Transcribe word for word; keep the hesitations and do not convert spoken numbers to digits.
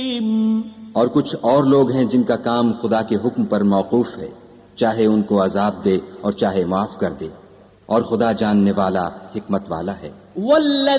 और कुछ और लोग हैं जिनका काम खुदा के हुक्म पर मौकूफ है, चाहे उनको अजाब दे और चाहे माफ कर दे, और खुदा जानने वाला हिकमत वाला है।